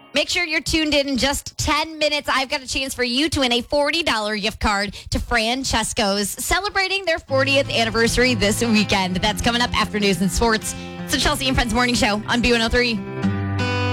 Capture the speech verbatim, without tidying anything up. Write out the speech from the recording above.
Make sure you're tuned in in just ten minutes. I've got a chance for you to win a forty dollars gift card to Francesco's, celebrating their fortieth anniversary this weekend. That's coming up after news and sports. It's the Chelsea and Friends Morning Show on B one oh three.